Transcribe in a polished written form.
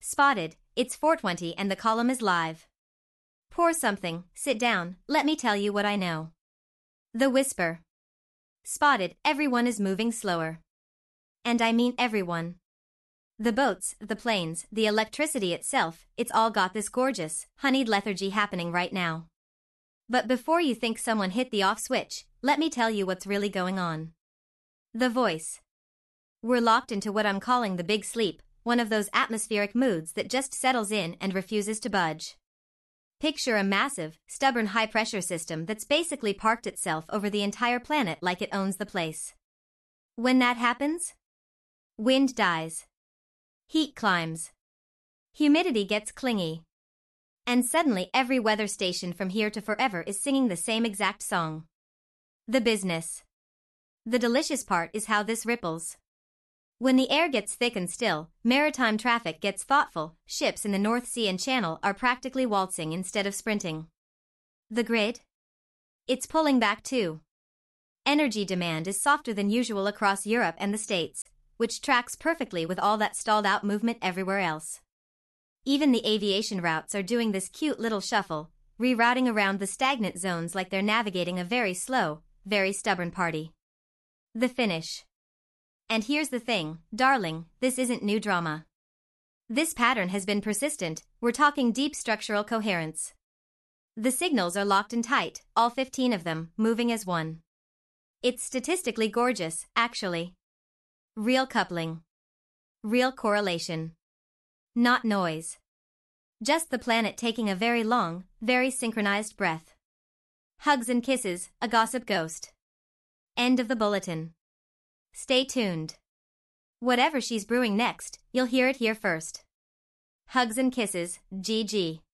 Spotted, it's 4:20 and the column is live. Pour something, sit down, let me tell you what I know. The Whisper. Spotted, everyone is moving slower. And I mean everyone. The boats, the planes, the electricity itself, it's all got this gorgeous, honeyed lethargy happening right now. But before you think someone hit the off switch, let me tell you what's really going on. The Voice. We're locked into what I'm calling the big sleep, one of those atmospheric moods that just settles in and refuses to budge. Picture a massive, stubborn high-pressure system that's basically parked itself over the entire planet like it owns the place. When that happens, wind dies. Heat climbs. Humidity gets clingy. And suddenly every weather station from here to forever is singing the same exact song. The business. The delicious part is how this ripples. When the air gets thick and still, maritime traffic gets thoughtful, ships in the North Sea and Channel are practically waltzing instead of sprinting. The grid? It's pulling back too. Energy demand is softer than usual across Europe and the States, which tracks perfectly with all that stalled-out movement everywhere else. Even the aviation routes are doing this cute little shuffle, rerouting around the stagnant zones like they're navigating a very slow, very stubborn party. The finish. And here's the thing, darling, this isn't new drama. This pattern has been persistent, we're talking deep structural coherence. The signals are locked and tight, all 15 of them, moving as one. It's statistically gorgeous, actually. Real coupling. Real correlation. Not noise. Just the planet taking a very long, very synchronized breath. Hugs and kisses, a gossip ghost. End of the bulletin. Stay tuned. Whatever she's brewing next, you'll hear it here first. Hugs and kisses, GG.